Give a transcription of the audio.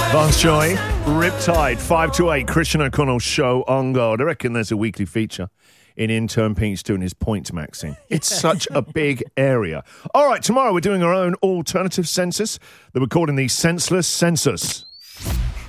Vance Joy, Riptide, 5 to 8, Christian O'Connell show on God. I reckon there's a weekly feature in intern Pete's doing his points maxing. It's such a big area. All right, tomorrow we're doing our own alternative census that we're calling the Senseless Census.